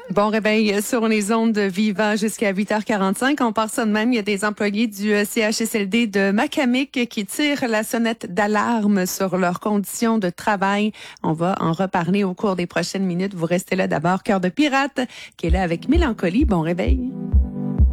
Bon réveil sur les ondes de Viva jusqu'à 8h45. On part ça de même. Il y a des employés du CHSLD de Macamic qui tirent la sonnette d'alarme sur leurs conditions de travail. On va en reparler au cours des prochaines minutes. Vous restez là d'abord. Cœur de pirate qui est là avec Mélancolie. Bon réveil.